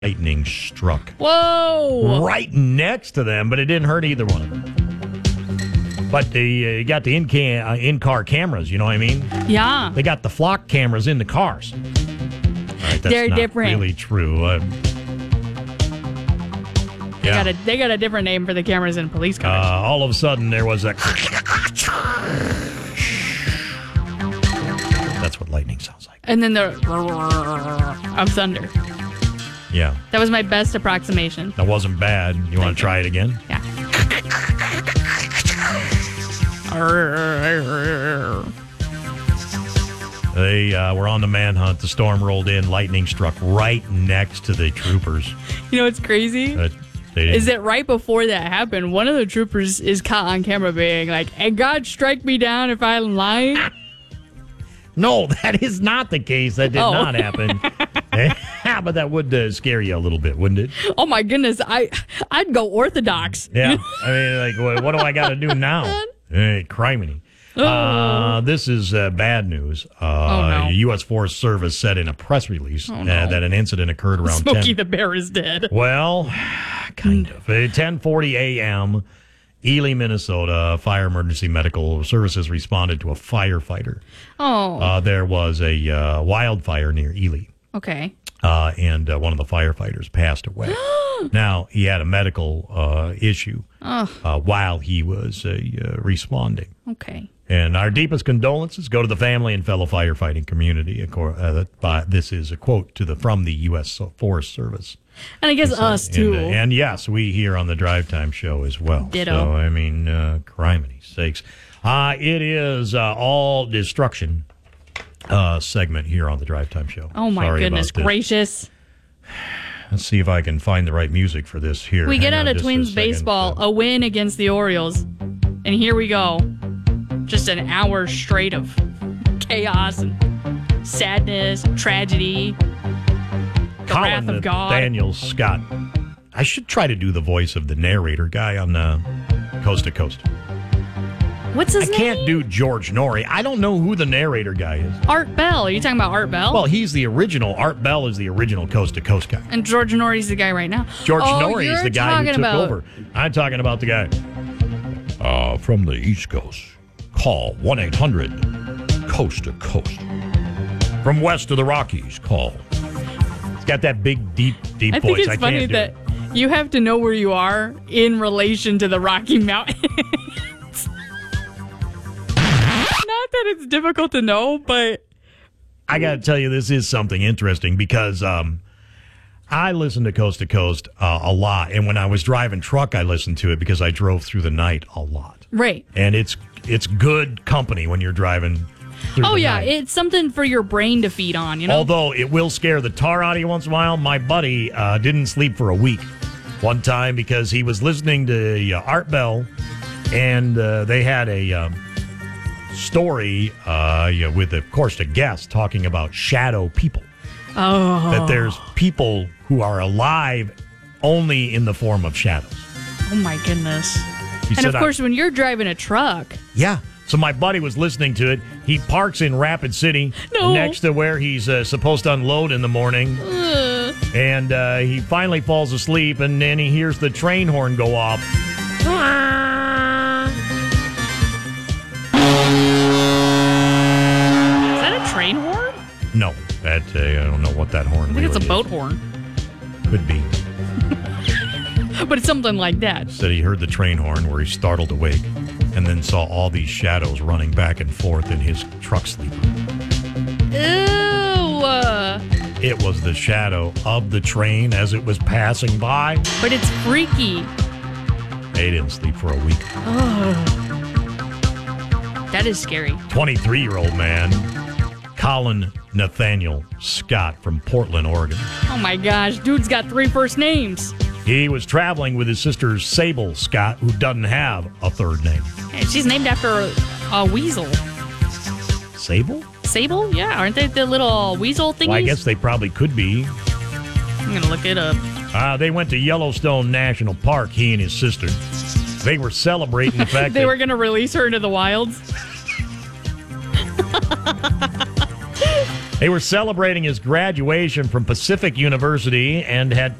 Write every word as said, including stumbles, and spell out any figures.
lightning struck. Whoa! Right next to them, but it didn't hurt either one of them. But they uh, you got the in can uh, in car cameras. You know what I mean? Yeah. They got the flock cameras in the cars. All right, that's They're not different. really true. Uh, They yeah. got a they got a different name for the cameras in police Uh, cars. all of a sudden, there was a. That's what lightning sounds like. And then the of thunder. Yeah, That was my best approximation. that wasn't bad. You want to try it again? Yeah. They uh, were on the manhunt. The storm rolled in. Lightning struck right next to the troopers. You know what's crazy? But they didn't. Is that right before that happened, one of the troopers is caught on camera being like, "And God strike me down if I'm lying." No, that is not the case. That did Oh. not happen. But that would uh, scare you a little bit, wouldn't it? Oh my goodness, I I'd go orthodox. Yeah. I mean, like, what, what do I got to do now? Hey, criminy. Uh, this is uh, bad news. Uh, Oh, no. U S Forest Service said in a press release Oh, uh, no. that an incident occurred around Smokey ten. the Bear is dead. Well, kind of. At ten forty a.m., Ely, Minnesota, Fire Emergency Medical Services responded to a firefighter. Oh, Uh, there was a uh, wildfire near Ely. okay. Uh, and uh, one of the firefighters passed away. Now, he had a medical uh, issue uh, while he was uh, uh, responding. Okay. And our deepest condolences go to the family and fellow firefighting community. Of course, uh, by, this is a quote to the from the U S Forest Service. And I guess us too. And, uh, and yes, we here on the Drive Time Show as well. Ditto. So, I mean, uh, criminy sakes. Uh, it is uh, all destruction uh, segment here on the Drive Time Show. Oh my Sorry goodness about this. gracious. Let's see if I can find the right music for this here. We get Hang out on of just a Twins second. baseball, Uh, a win against the Orioles. And here we go. Just an hour straight of chaos and sadness, tragedy, the Colin wrath of God. Nathaniel Scott. I should try to do the voice of the narrator guy on uh, Coast to Coast. What's his I name? can't do George Norrie. I don't know who the narrator guy is. Art Bell. Are you talking about Art Bell? Well, he's the original. Art Bell is the original Coast to Coast guy. and George Norrie's the guy right now. George oh, Norrie is you're the guy who talking took about, over. I'm talking about the guy. Uh, from the East Coast, call one eight hundred Coast to Coast. From west of the Rockies, call. It's got that big, deep, deep I voice. think it's I funny can't do that it. you have to know where you are in relation to the Rocky Mountains. Not that it's difficult to know, but I got to tell you, this is something interesting because um, I listen to Coast to Coast uh, a lot, and when I was driving truck, I listened to it because I drove through the night a lot, right. and it's it's good company when you're driving through Oh the yeah, night. it's something for your brain to feed on, you know? Although it will scare the tar out of you once in a while. My buddy uh, didn't sleep for a week one time because he was listening to uh, Art Bell, and uh, they had a um, story uh, yeah, with, of course, a guest talking about shadow people. Oh. That there's people who are alive only in the form of shadows. Oh my goodness. He And said, of course, when you're driving a truck, I, yeah. So my buddy was listening to it. He parks in Rapid City No. next to where he's uh, supposed to unload in the morning. uh, And uh, he finally falls asleep, and then he hears the train horn go off. is that a train horn? No, that uh, I don't know what that horn I think really it's a is. boat horn. Could be. But it's something like that. Said he heard the train horn where he startled awake, and then saw all these shadows running back and forth in his truck sleeper. Ew. uh, It was the shadow of the train as it was passing by. But it's freaky. They didn't sleep for a week. That is scary. twenty-three-year-old man, Colin Nathaniel Scott from Portland, Oregon. Oh my gosh, dude's got three first names. He was traveling with his sister Sable Scott, who doesn't have a third name. And she's named after a, a weasel. Sable? Sable? Yeah, aren't they the little weasel thingies? Well, I guess they probably could be. I'm gonna look it up. Uh, they went to Yellowstone National Park, he and his sister. They were celebrating the fact They that were gonna release her into the wilds. They were celebrating his graduation from Pacific University and had